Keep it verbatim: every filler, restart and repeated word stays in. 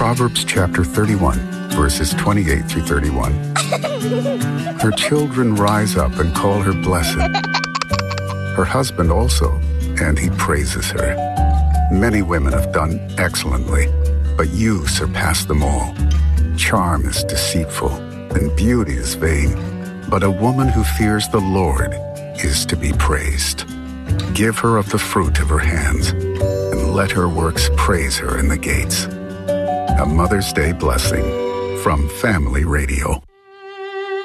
Proverbs chapter thirty-one, verses twenty-eight through thirty-one. Her children rise up and call her blessed. Her husband also, and he praises her. Many women have done excellently, but you surpass them all. Charm is deceitful, and beauty is vain, but a woman who fears the Lord is to be praised. Give her of the fruit of her hands, and let her works praise her in the gates. A Mother's Day blessing from Family Radio.